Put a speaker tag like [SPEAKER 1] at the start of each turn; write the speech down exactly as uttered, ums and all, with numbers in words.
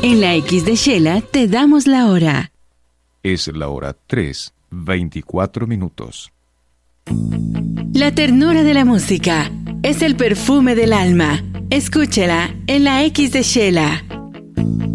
[SPEAKER 1] En la X de Shela te damos la hora.
[SPEAKER 2] Es la hora tres, veinticuatro minutos.
[SPEAKER 1] La ternura de la música es el perfume del alma. Escúchela en la X de Shela.